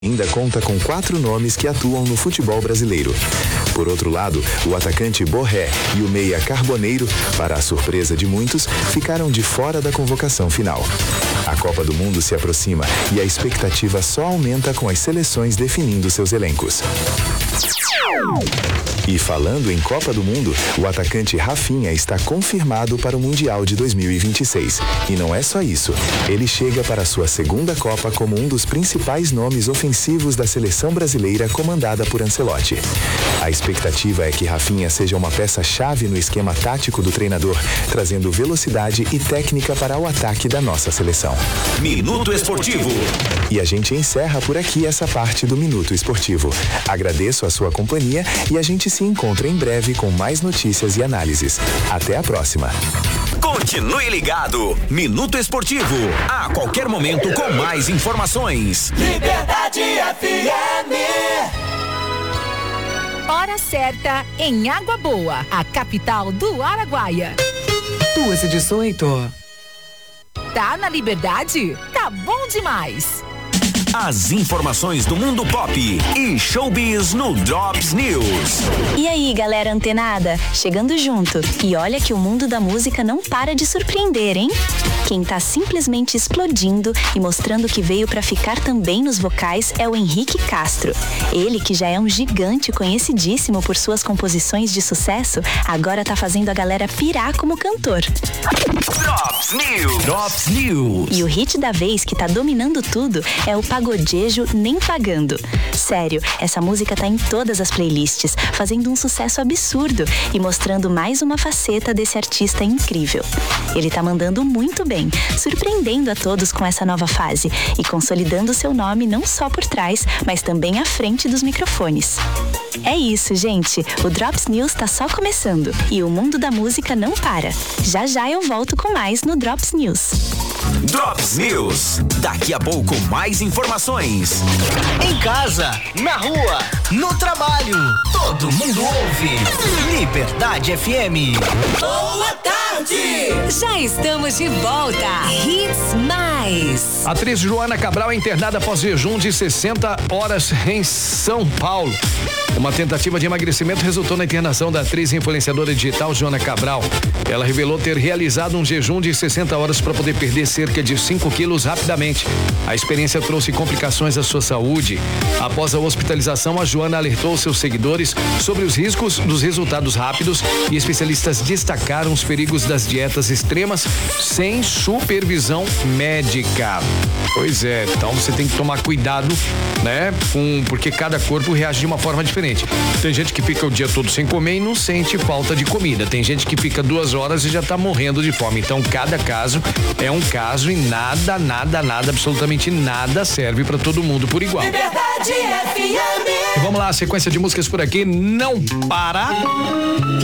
Ainda conta com 4 nomes que atuam no futebol brasileiro. Por outro lado, o atacante Borré e o meia Carboneiro, para a surpresa de muitos, ficaram de fora da convocação final. A Copa do Mundo se aproxima e a expectativa só aumenta com as seleções definindo seus elencos. E falando em Copa do Mundo, o atacante Rafinha está confirmado para o Mundial de 2026. E não é só isso. Ele chega para a sua segunda Copa como um dos principais nomes ofensivos da seleção brasileira comandada por Ancelotti. A expectativa é que Rafinha seja uma peça-chave no esquema tático do treinador, trazendo velocidade e técnica para o ataque da nossa seleção. Minuto Esportivo. E a gente encerra por aqui essa parte do Minuto Esportivo. Agradeço a sua companhia e a gente se encontra em breve com mais notícias e análises. Até a próxima. Continue ligado. Minuto Esportivo. A qualquer momento com mais informações. Liberdade FM. Hora certa em Água Boa, a capital do Araguaia. 2h18. Tá na Liberdade? Tá bom demais. As informações do mundo pop e showbiz no Drops News. E aí, galera antenada? Chegando junto. E olha que o mundo da música não para de surpreender, hein? Quem tá simplesmente explodindo e mostrando que veio pra ficar também nos vocais é o Henrique Castro. Ele, que já é um gigante conhecidíssimo por suas composições de sucesso, agora tá fazendo a galera pirar como cantor. Drops News. Drops News. E o hit da vez que tá dominando tudo é o Pagodejo Nem Pagando. Sério, essa música tá em todas as playlists, fazendo um sucesso absurdo e mostrando mais uma faceta desse artista incrível. Ele tá mandando muito bem, surpreendendo a todos com essa nova fase e consolidando seu nome não só por trás, mas também à frente dos microfones. É isso, gente. O Drops News tá só começando e o mundo da música não para. Já já eu volto com mais no Drops News. Drops News. Daqui a pouco mais informações. Em casa, na rua, no trabalho, todo mundo ouve. Liberdade FM. Boa tarde! Já estamos de volta. Hits Mais. A atriz Joana Cabral é internada após jejum de 60 horas em São Paulo. Uma tentativa de emagrecimento resultou na internação da atriz e influenciadora digital Joana Cabral. Ela revelou ter realizado um jejum de 60 horas para poder perder cerca de 5 quilos rapidamente. A experiência trouxe complicações à sua saúde. Após a hospitalização, a Joana alertou seus seguidores sobre os riscos dos resultados rápidos e especialistas destacaram os perigos das dietas extremas sem supervisão médica. Pois é, então você tem que tomar cuidado, né? Porque cada corpo reage de uma forma diferente. Tem gente que fica o dia todo sem comer e não sente falta de comida. Tem gente que fica 2 horas e já tá morrendo de fome. Então, cada caso é um caso e nada, absolutamente nada serve pra todo mundo por igual. Liberdade FM. E vamos lá, sequência de músicas por aqui. Não para.